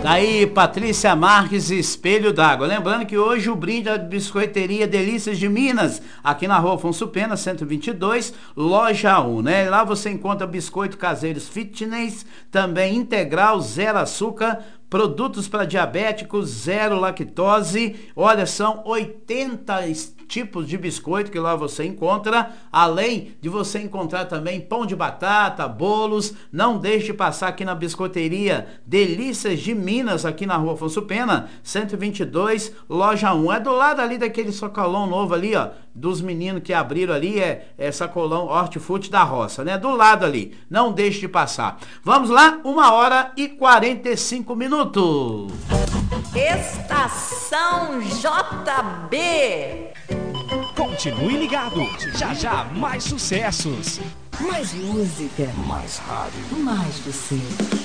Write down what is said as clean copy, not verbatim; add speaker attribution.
Speaker 1: Daí, Patrícia Marques, Espelho d'Água. Lembrando que hoje o brinde é da Biscoiteria Delícias de Minas, aqui na Rua Afonso Pena, 122, loja 1, né? Lá você encontra biscoito caseiros fitness, também integral, zero açúcar, produtos para diabéticos, zero lactose. Olha, são 80 tipos de biscoito que lá você encontra, além de você encontrar também pão de batata, bolos. Não deixe de passar aqui na Biscoiteria Delícias de Minas, aqui na Rua Afonso Pena, 122, loja 1. É do lado ali daquele sacolão novo ali, ó, dos meninos que abriram ali, é sacolão Hortifruti da Roça, né? Do lado ali. Não deixe de passar. Vamos lá, 1h45.
Speaker 2: Estação JB.
Speaker 3: Continue ligado. Já já mais sucessos.
Speaker 2: Mais música.
Speaker 3: Mais rádio.
Speaker 2: Mais você.